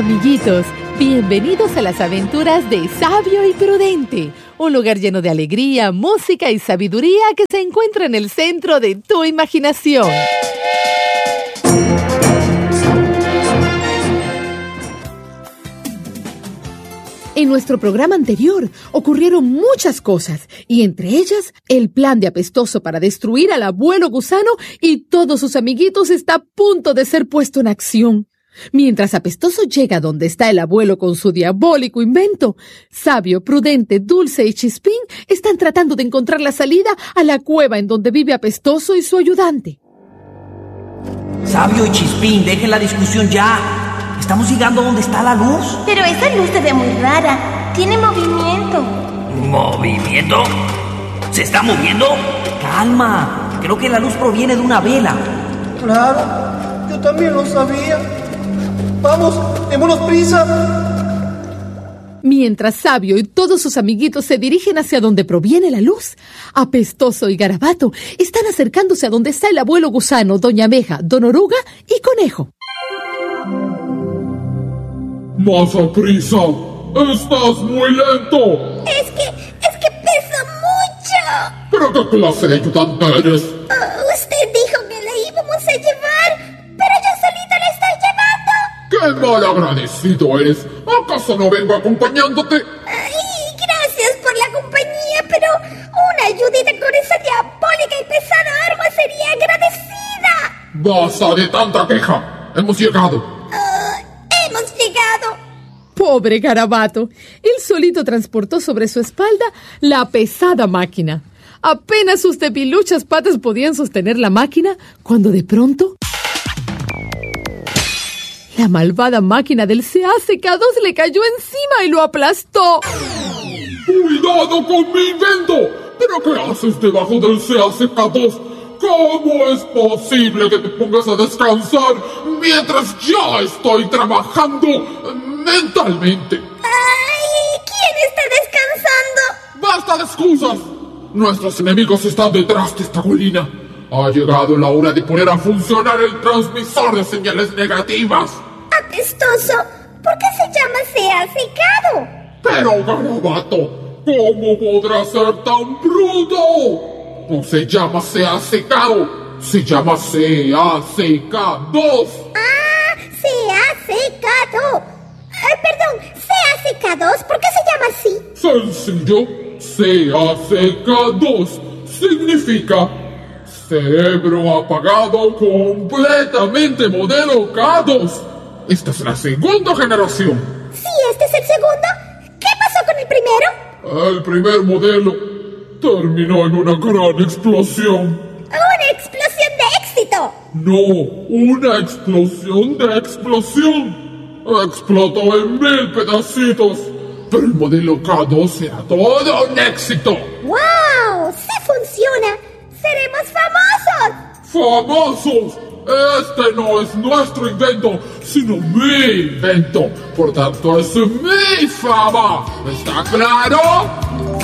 Amiguitos, bienvenidos a las aventuras de Sabio y Prudente, un lugar lleno de alegría, música y sabiduría que se encuentra en el centro de tu imaginación. En nuestro programa anterior ocurrieron muchas cosas, y entre ellas, el plan de Apestoso para destruir al abuelo gusano y todos sus amiguitos está a punto de ser puesto en acción. Mientras Apestoso llega donde está el abuelo con su diabólico invento, Sabio, Prudente, Dulce y Chispín están tratando de encontrar la salida a la cueva en donde vive Apestoso y su ayudante. Sabio y Chispín, dejen la discusión ya. Estamos llegando a donde está la luz. Pero esa luz se ve muy rara. Tiene movimiento. ¿Movimiento? ¿Se está moviendo? Calma. Creo que la luz proviene de una vela. Claro, yo también lo sabía. ¡Vamos, démonos prisa! Mientras Sabio y todos sus amiguitos se dirigen hacia donde proviene la luz, Apestoso y Garabato están acercándose a donde está el abuelo gusano, Doña Abeja, Don Oruga y Conejo. ¡Más a prisa! ¡Estás muy lento! Es que pesa mucho. ¿Pero qué clase de ayudante eres? Usted dijo que la íbamos a llevar, pero yo solita la estoy llevando. ¡Qué mal agradecido eres! ¿Acaso no vengo acompañándote? Ay, gracias por la compañía, pero una ayudita con esa diabólica y pesada arma sería agradecida. ¡Basta de tanta queja! ¡Hemos llegado! Hemos llegado. Pobre Garabato, él solito transportó sobre su espalda la pesada máquina. Apenas sus debiluchas patas podían sostener la máquina cuando de pronto la malvada máquina del CACK2 le cayó encima y lo aplastó. ¡Cuidado con mi invento! ¿Pero qué haces debajo del CACK2? ¿Cómo es posible que te pongas a descansar mientras ya estoy trabajando mentalmente? Ay, ¿quién está descansando? ¡Basta de excusas! Nuestros enemigos están detrás de esta colina. Ha llegado la hora de poner a funcionar el transmisor de señales negativas. Apestoso, ¿por qué se llama CACK? Pero, Garabato, ¿cómo podrá ser tan bruto? No se llama CACK, se llama CACK2. Ah, CACK2. Perdón, CACK2, ¿por qué se llama así? Sencillo, CACK2 significa cerebro apagado completamente modelo K2. Esta es la segunda generación. Sí, este es el segundo. ¿Qué pasó con el primero? El primer modelo terminó en una gran explosión. ¡Una explosión de éxito! No, una explosión de explosión. Explotó en 1000 pedacitos. Pero el modelo K2 era todo un éxito. ¡Wow! ¡Sí funciona! ¡Seremos famosos! ¡Famosos! Este no es nuestro invento, sino mi invento. Por tanto, es mi fama. ¿Está claro?